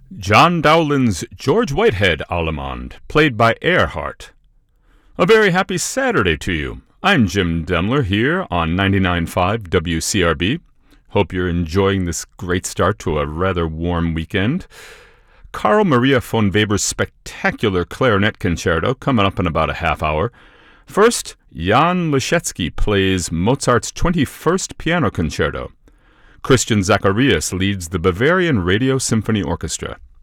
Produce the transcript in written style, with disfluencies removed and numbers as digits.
John Dowland's George Whitehead Allemande, played by Earhart. A very happy Saturday to you. I'm Jim Demler here on 99.5 WCRB. Hope you're enjoying this great start to a rather warm weekend. Carl Maria von Weber's spectacular clarinet concerto coming up in about a half hour. First, Jan Leschetski plays Mozart's 21st Piano Concerto. Christian Zacharias leads the Bavarian Radio Symphony Orchestra.